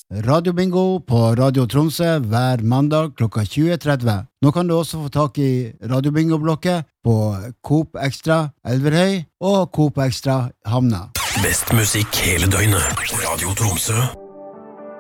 Radiobingo på Radio Tromsø hver mandag klokka 20:30. Nå kan du også få tak i Radiobingo-blokket på Coop Extra Elverhøy og Coop Extra Hamna. Best musikk hele døgnet. Radio Tromsø.